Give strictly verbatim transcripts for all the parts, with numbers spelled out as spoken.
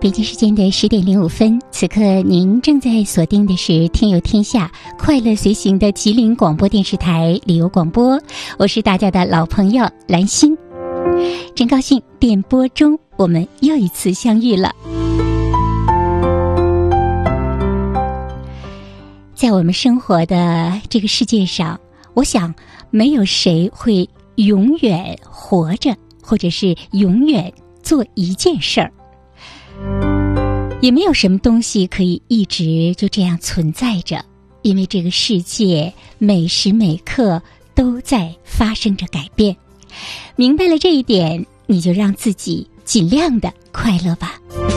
北京时间的十点零五分，此刻您正在锁定的是天游天下快乐随行的吉林广播电视台旅游广播，我是大家的老朋友兰心，真高兴电波中我们又一次相遇了。在我们生活的这个世界上，我想没有谁会永远活着，或者是永远做一件事儿，也没有什么东西可以一直就这样存在着，因为这个世界每时每刻都在发生着改变。明白了这一点，你就让自己尽量的快乐吧。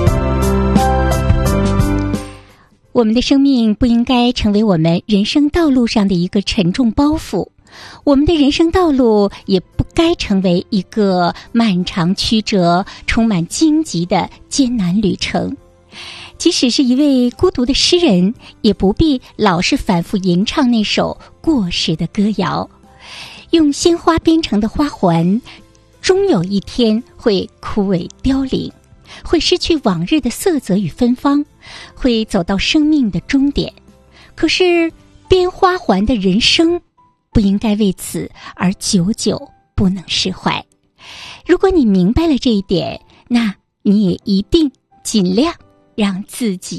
我们的生命不应该成为我们人生道路上的一个沉重包袱，我们的人生道路也不该成为一个漫长曲折、充满荆棘的艰难旅程。即使是一位孤独的诗人，也不必老是反复吟唱那首过时的歌谣。用鲜花编成的花环，终有一天会枯萎凋零，会失去往日的色泽与芬芳，会走到生命的终点。可是编花环的人生不应该为此而久久不能释怀。如果你明白了这一点，那你也一定尽量让自己